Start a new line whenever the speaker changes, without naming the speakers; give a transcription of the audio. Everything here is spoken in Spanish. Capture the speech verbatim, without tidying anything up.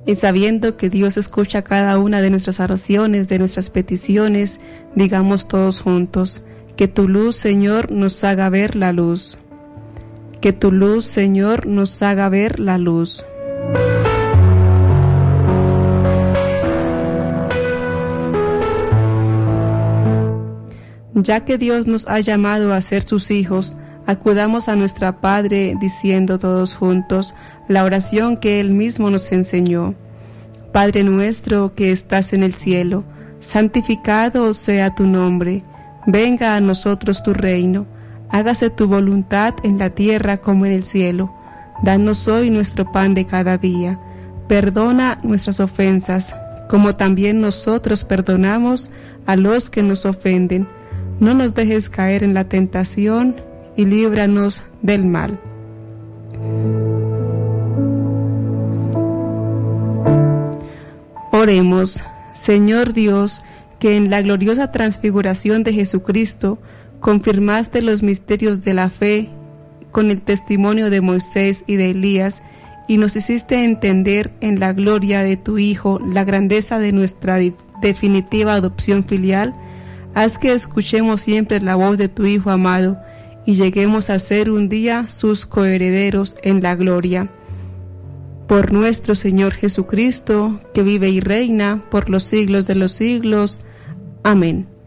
Y sabiendo que Dios escucha cada una de nuestras oraciones, de nuestras peticiones, digamos todos juntos: que tu luz, Señor, nos haga ver la luz. Que tu luz, Señor, nos haga ver la luz. Ya que Dios nos ha llamado a ser sus hijos, acudamos a nuestro Padre diciendo todos juntos la oración que Él mismo nos enseñó. Padre nuestro que estás en el cielo, santificado sea tu nombre. Venga a nosotros tu reino. Hágase tu voluntad en la tierra como en el cielo. Danos hoy nuestro pan de cada día. Perdona nuestras ofensas, como también nosotros perdonamos a los que nos ofenden. No nos dejes caer en la tentación y líbranos del mal. Oremos. Señor Dios, que en la gloriosa transfiguración de Jesucristo confirmaste los misterios de la fe con el testimonio de Moisés y de Elías, y nos hiciste entender en la gloria de tu Hijo la grandeza de nuestra definitiva adopción filial. Haz que escuchemos siempre la voz de tu Hijo amado y lleguemos a ser un día sus coherederos en la gloria. Por nuestro Señor Jesucristo, que vive y reina por los siglos de los siglos. Amén.